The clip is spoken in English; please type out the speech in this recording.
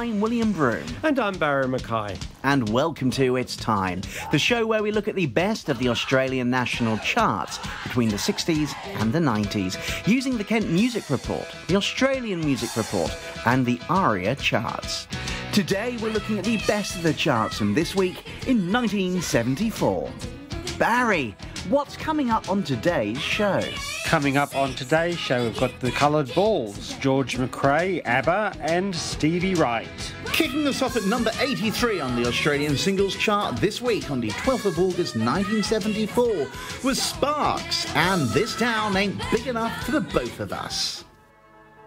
I'm William Broome. And I'm Barry Mackay. And welcome to It's Time, the show where we look at the best of the Australian national charts between the 60s and the 90s, using the Kent Music Report, the Australian Music Report, and the ARIA charts. Today we're looking at the best of the charts from this week in 1974. Barry, what's coming up on today's show? Coming up on today's show, we've got the Coloured Balls, George McRae, ABBA, and Stevie Wright. Kicking us off at number 83 on the Australian singles chart this week on the 12th of August 1974 was Sparks and This Town Ain't Big Enough for the Both of Us.